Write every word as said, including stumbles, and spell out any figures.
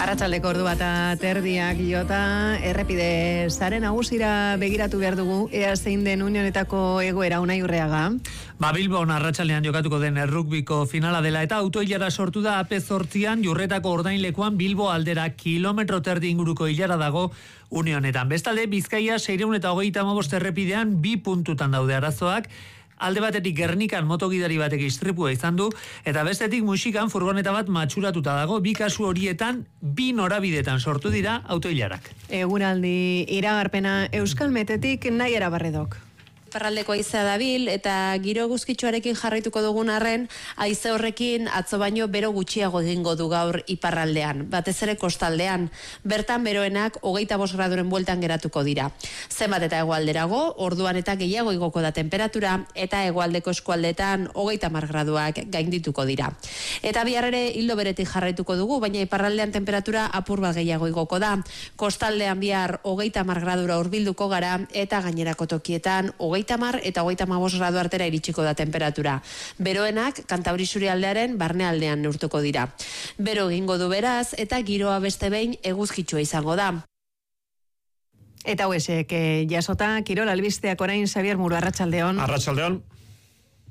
Arratsaldeko ordu bata terdiak jota, errepide sare nagusira begiratu behar dugu, ea zein den une honetako egoera. Unai Urreaga. Ba, Bilbon arratsaldean jokatuko den errugbiko finala dela eta autoilara sortu da A P zortzian Jurretako ordainlekuan Bilbo aldera kilometro terdi inguruko ilara dago une honetan. Bestalde, Bizkaia seiehun eta hogeita hamabost errepidean bi puntutan daude arazoak. Alde batetik Gernikan motogidari batek istripua izan du, eta bestetik Muxikan furgoneta bat matxuratuta dago. Bi kasu horietan, bi norabidetan sortu dira autoilarak. Eguraldi iragarpena Euskal Metetik Naiara Barredok. Iparraldeko haizea dabil eta giro eguzkitsuarekin jarraituko dugun arren, haize horrekin atzo baino bero gutxiago egingo du gaur iparraldean, batez ere kostaldean. Bertan beroenak hogeita bost graduren bueltan geratuko dira. Zenbat eta hegoalderago, orduan eta gehiago igoko da temperatura, eta hegoaldeko eskualdetan hogeita hamar graduak gaindituko dira. Eta bihar ere hildo beretik jarraituko dugu, baina iparraldean temperatura apur bat gehiago igoko da. Kostaldean bihar hogeita hamar gradura hurbilduko gara, eta gainerako tokietan hogeita hamar eta hogeita hamabost gradu artera iritsiko da temperatura. Beroenak Kantauri isurialdearen barnealdean neurtuko dira. Bero egingo du beraz eta giroa beste behin eguzkitsua izango da. Eta hauesek jasota, Kirol albisteak orain Xabier Muro, arratsaldeon. Arratsaldeon.